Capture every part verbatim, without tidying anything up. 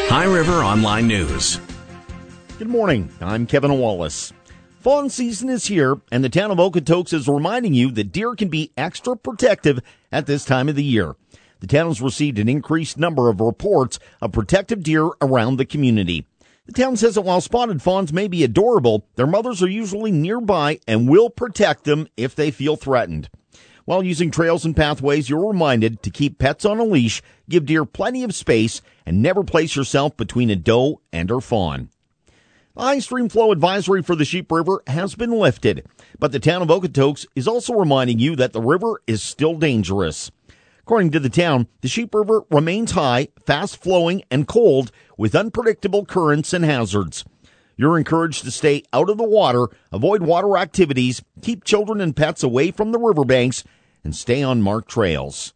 High River Online News. Good morning. I'm Kevin Wallace. Fawn season is here, and the town of Okotoks is reminding you that deer can be extra protective at this time of the year. The town has received an increased number of reports of protective deer around the community. The town says that while spotted fawns may be adorable, their mothers are usually nearby and will protect them if they feel threatened. While using trails and pathways, you're reminded to keep pets on a leash, give deer plenty of space, and never place yourself between a doe and her fawn. The high stream flow advisory for the Sheep River has been lifted, but the town of Okotoks is also reminding you that the river is still dangerous. According to the town, the Sheep River remains high, fast-flowing, and cold with unpredictable currents and hazards. You're encouraged to stay out of the water, avoid water activities, keep children and pets away from the riverbanks, and stay on marked trails.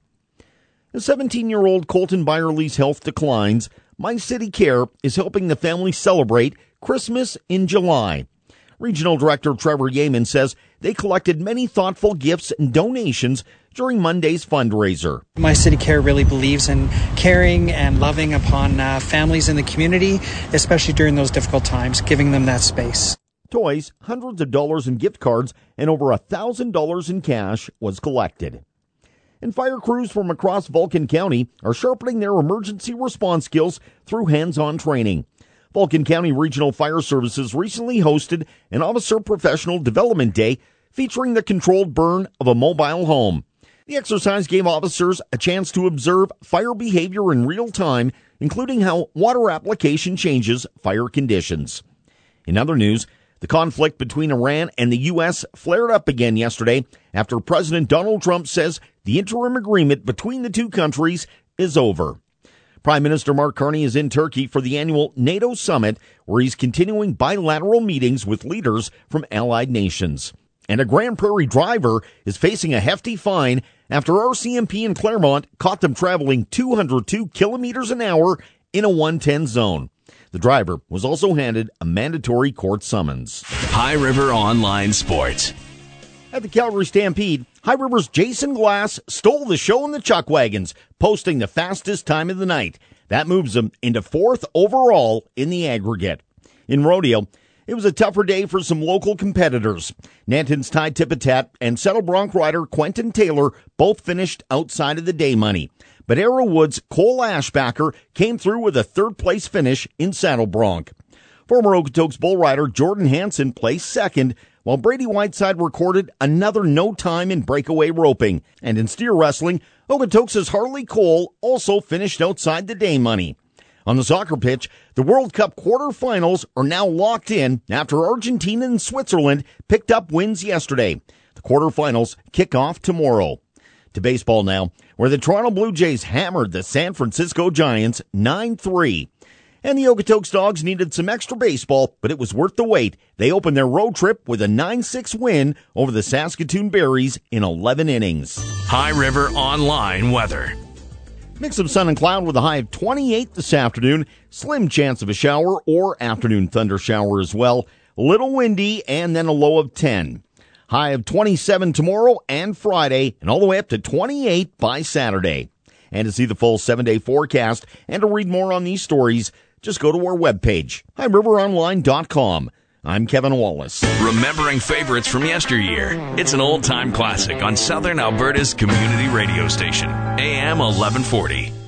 As seventeen-year-old Colton Byerly's health declines, My City Care is helping the family celebrate Christmas in July. Regional Director Trevor Yeaman says they collected many thoughtful gifts and donations during Monday's fundraiser. My City Care really believes in caring and loving upon uh, families in the community, especially during those difficult times, giving them that space. Toys, hundreds of dollars in gift cards, and over one thousand dollars in cash was collected. And fire crews from across Vulcan County are sharpening their emergency response skills through hands-on training. Vulcan County Regional Fire Services recently hosted an Officer Professional Development Day featuring the controlled burn of a mobile home. The exercise gave officers a chance to observe fire behavior in real time, including how water application changes fire conditions. In other news, the conflict between Iran and the U S flared up again yesterday after President Donald Trump says the interim agreement between the two countries is over. Prime Minister Mark Carney is in Turkey for the annual NATO summit, where he's continuing bilateral meetings with leaders from allied nations. And a Grand Prairie driver is facing a hefty fine after R C M P in Claremont caught them traveling two hundred two kilometers an hour in a one ten zone. The driver was also handed a mandatory court summons. High River Online Sports. At the Calgary Stampede, High River's Jason Glass stole the show in the Chuck Wagons, posting the fastest time of the night. That moves him into fourth overall in the aggregate. In rodeo, it was a tougher day for some local competitors. Nanton's Ty Tipitat and Settle Bronc rider Quentin Taylor both finished outside of the day money. But Arrowwood's Cole Ashbacker came through with a third-place finish in Saddle Bronc. Former Okotoks bull rider Jordan Hansen placed second, while Brady Whiteside recorded another no time in breakaway roping. And in steer wrestling, Okotoks' Harley Cole also finished outside the day money. On the soccer pitch, the World Cup quarterfinals are now locked in after Argentina and Switzerland picked up wins yesterday. The quarterfinals kick off tomorrow. To baseball now, where the Toronto Blue Jays hammered the San Francisco Giants nine three. And the Okotoks Dogs needed some extra baseball, but it was worth the wait. They opened their road trip with a nine six win over the Saskatoon Berries in eleven innings. High River Online Weather. Mix of sun and cloud with a high of twenty-eight this afternoon. Slim chance of a shower or afternoon thunder shower as well. A little windy and then a low of ten. High of twenty-seven tomorrow and Friday, and all the way up to twenty-eight by Saturday. And to see the full seven-day forecast and to read more on these stories, just go to our webpage, high river online dot com. I'm Kevin Wallace. Remembering favorites from yesteryear. It's an old-time classic on Southern Alberta's community radio station, A M eleven forty.